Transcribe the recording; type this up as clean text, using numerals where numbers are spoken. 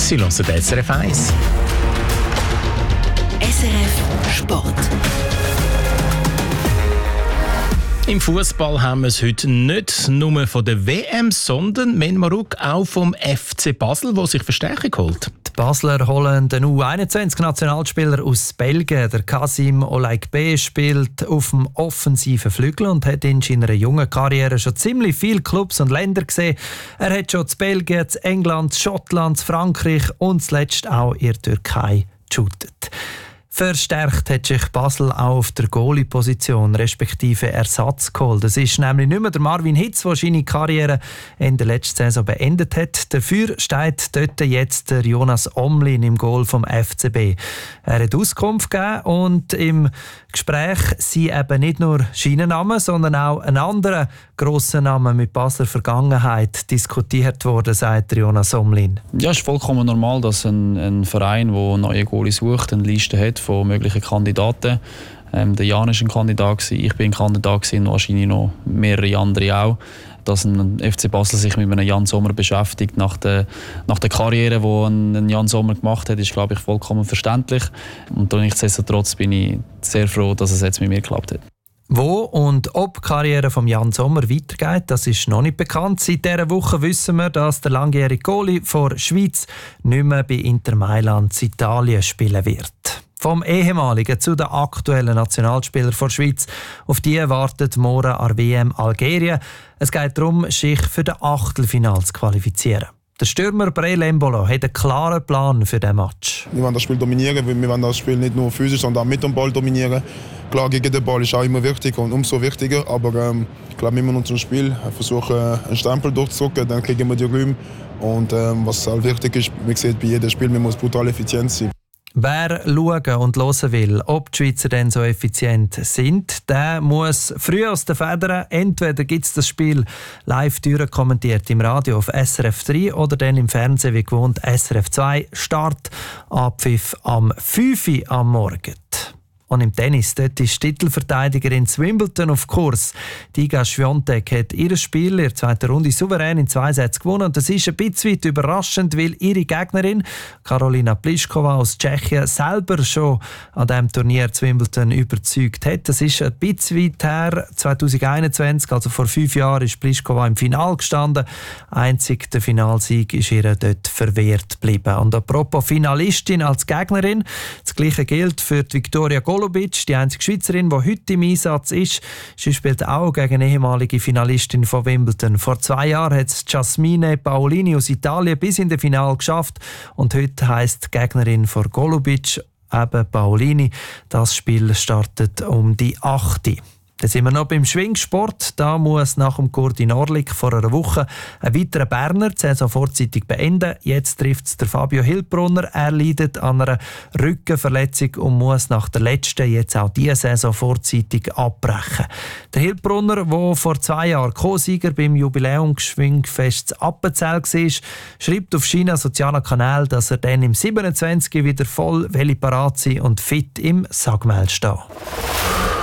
Sie hören SRF 1. SRF Sport. Im Fußball haben wir es heute nicht nur von der WM, sondern Menmaruk auch vom FC Basel, der sich Verstärkung holt. Die Basler holen den U21-Nationalspieler aus Belgien. Der Kasim Olaikbe spielt auf dem offensiven Flügel und hat in seiner jungen Karriere schon ziemlich viele Clubs und Länder gesehen. Er hat schon zu Belgien, zu England, zu Schottland, zu Frankreich und zuletzt auch in der Türkei geshootet. Verstärkt hat sich Basel auch auf der Goalie-Position respektive Ersatz geholt. Es ist nämlich nicht mehr der Marvin Hitz, der seine Karriere in der letzten Saison beendet hat. Dafür steht dort jetzt der Jonas Omlin im Goal vom FCB. Er hat Auskunft gegeben und im Gespräch sind eben nicht nur seine Namen, sondern auch ein anderer grosser Name mit Basler Vergangenheit diskutiert worden, sagt Jonas Omlin. Ja, es ist vollkommen normal, dass ein Verein, der neue Goalie sucht, eine Liste hat von möglichen Kandidaten. Der Jan war ein Kandidat, ich bin ein Kandidat und wahrscheinlich noch mehrere andere auch. Dass ein FC Basel sich mit einem Jan Sommer beschäftigt nach der Karriere, die ein Jan Sommer gemacht hat, ist, glaube ich, vollkommen verständlich. Und nichtsdestotrotz bin ich sehr froh, dass es jetzt mit mir geklappt hat. Wo und ob die Karriere von Jan Sommer weitergeht, das ist noch nicht bekannt. Seit dieser Woche wissen wir, dass der langjährige Goalie von Schweiz nicht mehr bei Inter Mailand in Italien spielen wird. Vom ehemaligen zu den aktuellen Nationalspieler der Schweiz. Auf die wartet morgen an der WM Algerien. Es geht darum, sich für das Achtelfinale zu qualifizieren. Der Stürmer Breel Embolo hat einen klaren Plan für diesen Match. Wir wollen das Spiel dominieren, wir wollen das Spiel nicht nur physisch, sondern auch mit dem Ball dominieren. Klar, gegen den Ball ist auch immer wichtig und umso wichtiger, aber ich glaube, wir müssen unser Spiel versuchen, einen Stempel durchzudrücken, dann kriegen wir die Räume. Und was auch wichtig ist, man sieht bei jedem Spiel, man muss brutal effizient sein. Wer schauen und hören will, ob die Schweizer denn so effizient sind, der muss früh aus den Federn. Entweder gibt es das Spiel live kommentiert im Radio auf SRF 3 oder dann im Fernsehen wie gewohnt SRF 2. Start Abpfiff am 5 Uhr am Morgen. Und im Tennis, dort ist die Titelverteidigerin Wimbledon auf Kurs. Iga Swiatek hat ihr Spiel in der zweiten Runde souverän in 2 Sätzen gewonnen. Und das ist ein bisschen überraschend, weil ihre Gegnerin Karolina Pliskova aus Tschechien selber schon an diesem Turnier Wimbledon überzeugt hat. Das ist ein bisschen her. 2021, also vor 5 Jahren, ist Pliskova im Finale gestanden. Einzig der Finalsieg ist ihr dort verwehrt geblieben. Und apropos Finalistin als Gegnerin, das Gleiche gilt für die Viktoria Golubic, die einzige Schweizerin, die heute im Einsatz ist. Sie spielt auch gegen eine ehemalige Finalistin von Wimbledon. Vor 2 Jahren hat es Jasmine Paolini aus Italien bis in das Finale geschafft. Und heute heisst die Gegnerin von Golubic eben Paolini. Das Spiel startet um die 8 Uhr. Dann sind wir noch beim Schwingsport. Da muss nach dem Kurdi Norlik vor einer Woche ein weiterer Berner die Saison vorzeitig beenden. Jetzt trifft es der Fabio Hilbrunner. Er leidet an einer Rückenverletzung und muss nach der letzten jetzt auch diese Saison vorzeitig abbrechen. Der Hilbrunner, der vor 2 Jahren Co-Sieger beim Jubiläumsschwingfest Appenzell war, schreibt auf seinen sozialen Kanal, dass er dann im 27 wieder voll parat sein und fit im Sagmel stehen.